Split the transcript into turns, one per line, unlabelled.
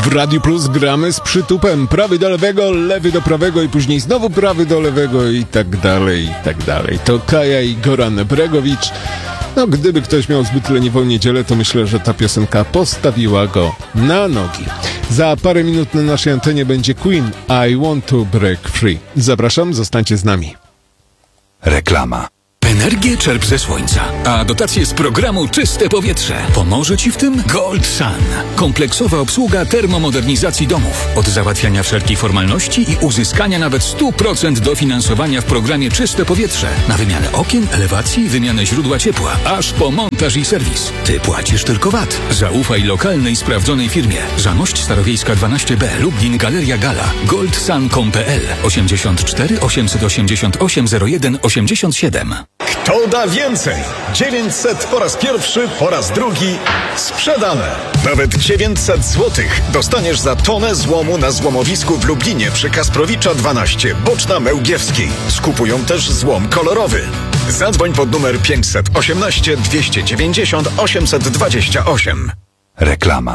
W Radiu Plus gramy z przytupem. Prawy do lewego, lewy do prawego i później znowu prawy do lewego i tak dalej, i tak dalej. To Kaja i Goran Bregowicz. No, gdyby ktoś miał zbyt leniwą niedzielę, to myślę, że ta piosenka postawiła go na nogi. Za parę minut na naszej antenie będzie Queen I Want to Break Free. Zapraszam, zostańcie z nami.
Reklama.
Energię czerp ze słońca, a dotacje z programu Czyste Powietrze. Pomoże Ci w tym Gold Sun. Kompleksowa obsługa termomodernizacji domów. Od załatwiania wszelkich formalności i uzyskania nawet 100% dofinansowania w programie Czyste Powietrze. Na wymianę okien, elewacji, wymianę źródła ciepła, aż po montaż i serwis. Ty płacisz tylko VAT. Zaufaj lokalnej, sprawdzonej firmie. Zamość Starowiejska 12B, Lublin, Galeria Gala. goldsun.pl 84 888 01 87.
Kto da więcej? 900 po raz pierwszy, po raz drugi sprzedane. Nawet 900 złotych dostaniesz za tonę złomu na złomowisku w Lublinie przy Kasprowicza 12, Boczna Mełgiewskiej. Skupują też złom kolorowy. Zadzwoń pod numer 518 290 828.
Reklama.